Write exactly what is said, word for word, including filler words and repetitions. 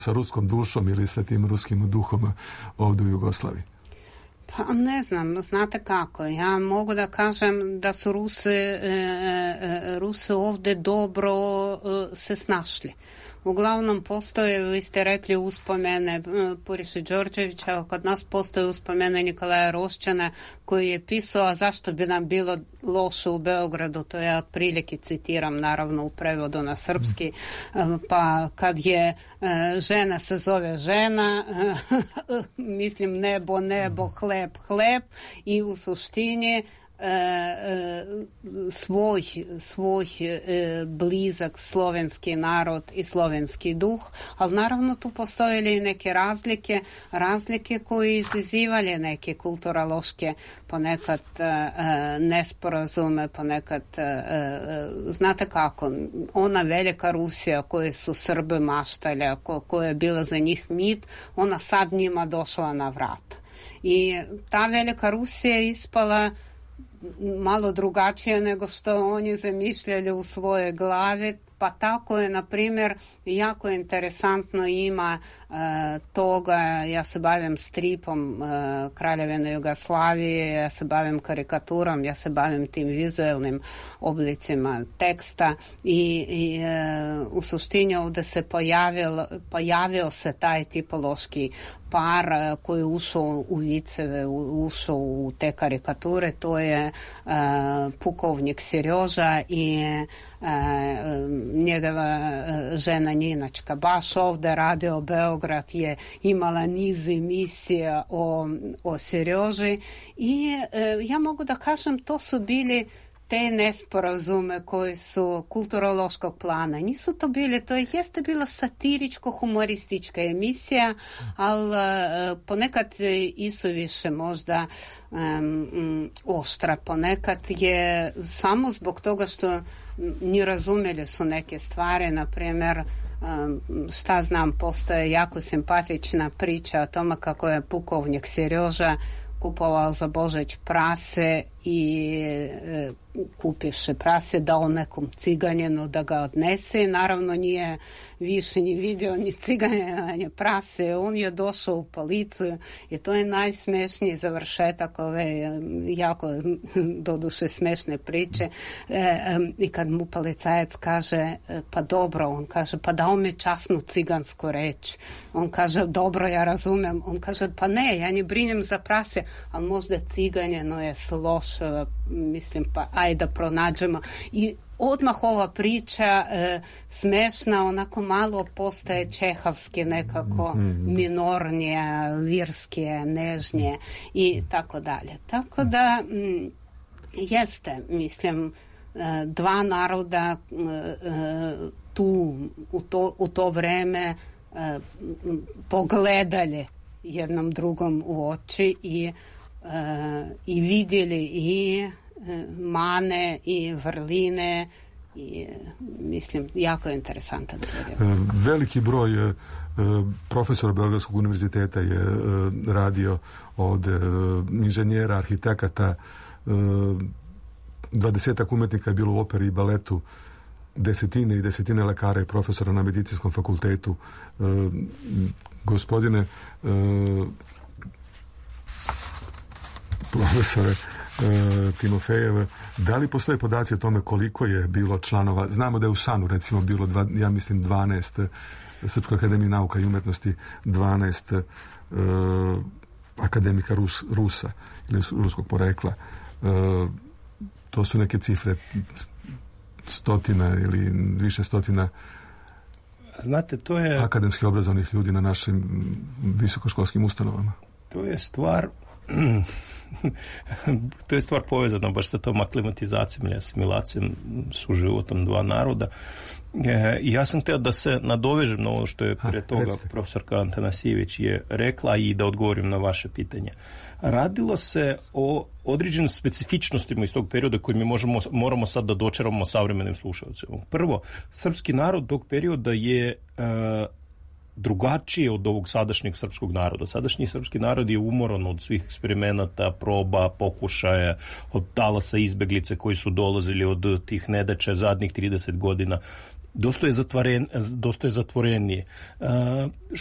sa ruskom dušom ili sa tim ruskim duhom ovdje u Jugoslaviji? Pa ne znam, znate kako, ja mogu da kažem da su Rusi, e, Rusi ovdje dobro e, se snašli. Uglavnom postoje, vi ste rekli, uspomene Puriše Đorđevića, ali kod nas postoje uspomene Nikolaja Roščana koji je pisao, a zašto bi nam bilo loše u Beogradu, to ja otprilike citiram naravno u prevodu na srpski, pa kad je žena se zove žena, mislim nebo, nebo, hleb, hleb i u suštini svoj, svoj blizak slovenski narod i slovenski duh, ali naravno tu postojele i neke razlike, razlike koje izazivale neke kulturološke ponekad nesporazume, ponekad znate kako, ona velika Rusija koje su Srbe maštale, koja je bila za njih mit, ona sad njima došla na vrat. I ta velika Rusija je ispala malo drugačije nego što oni zamišljali u svojoj glavi, pa tako je, na primjer, jako interesantno ima e, toga, ja se bavim stripom e, Kraljevine Jugoslavije, ja se bavim karikaturom, ja se bavim tim vizualnim oblicima teksta i, i e, u suštini ovdje se pojavil, pojavio se taj tipološki par koji je ušao u viceve, ušao u te karikature, to je uh, pukovnik Serjoža i uh, njegova žena Ninačka. Baš ovdje Radio Beograd je imala niz emisija o, o Serjoži i uh, ja mogu da kažem, to su bili te nesporazume koji su kulturološkog plana. Nisu to bile, to je jeste bila satiričko-humoristička emisija, ali uh, ponekad i su više možda um, oštra. Ponekad je samo zbog toga što ni razumjeli su neke stvari, na primjer, um, šta znam, postoje jako simpatična priča o tome kako je pukovnik Serjoža kupovao za Božić prase i e, kupivši prase dao nekom ciganjenu da ga odnese. Naravno nije više ni vidio ni ciganjene prase. On je došao u policiju i to je najsmešniji završetak ove jako doduše smešne priče. E, e, I kad mu policajac kaže pa dobro, on kaže pa dao mi časnu cigansku reč. On kaže dobro, ja razumem. On kaže pa ne, ja ne brinem za prase, ali možda ciganjeno je sloš, mislim pa ajde da pronađemo. I odmah ova priča e, smešna, onako malo postaje čehovski, nekako minornije, lirske, nežnije i tako dalje. Tako da m, jeste, mislim, e, dva naroda e, tu u to, u to vreme e, pogledali jednom drugom u oči i Uh, i vidjeli i uh, mane i vrline i uh, mislim jako je interesantan period. Veliki broj uh, profesora Beogradskog univerziteta je uh, radio ovdje, uh, inženjera, arhitekata, dvadesetak umetnika je bilo u operi i baletu, desetine i desetine lekara i profesora na medicinskom fakultetu. Uh, gospodine uh, profesore e, Timofejev, da li postoje podaci o tome koliko je bilo članova? Znamo da je u SANU recimo bilo, dva, ja mislim, dvanaest, Srpskoj akademiji nauka i umetnosti dvanaest e, akademika Rus, Rusa ili ruskog porekla. E, to su neke cifre stotina ili više stotina. Znate, to je akademski obrazovnih ljudi na našim visokoškolskim ustanovama. To je stvar to je stvar povezana baš sa tom aklimatizacijom ili asimilacijom suživotom dva naroda. E, ja sam htio da se nadovežem na ovo što je prije toga profesorka Antanasijević je rekla i da odgovorim na vaše pitanje. Radilo se o određenim specifičnostima iz tog perioda koji mi možemo, moramo sad da dočaramo savremenim slušalcima. Prvo, srpski narod tog perioda je e, drugačije od ovog sadašnjeg srpskog naroda. Sadašnji srpski narod je umoran od svih eksperimenata, proba, pokušaja, od talasa izbeglice koji su dolazili od tih nedaća zadnjih trideset godina dosta je, zatvaren, dosta je zatvorenije.